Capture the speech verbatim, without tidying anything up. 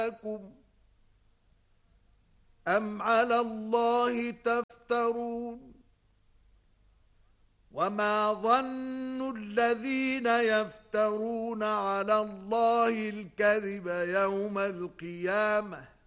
لكم أم على الله تفترون وما ظن الذين يفترون على الله الكذب يوم القيامة